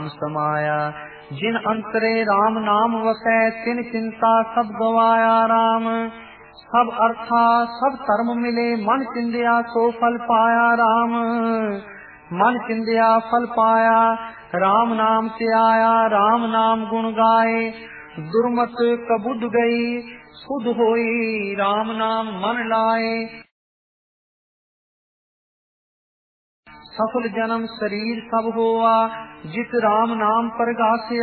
समाया। जिन अंतरे राम नाम वसै तिन चिंता सब गवाया राम। सब अर्था सब धर्म मिले मन चिंदिया सो फल पाया राम। मन चिंदिया फल पाया राम नाम से आया। राम नाम गुण गाए दुर्मत कबुद गई सुध होई। राम नाम मन लाए सफल जन्म शरीर सब होआ। जित राम नाम परगासिया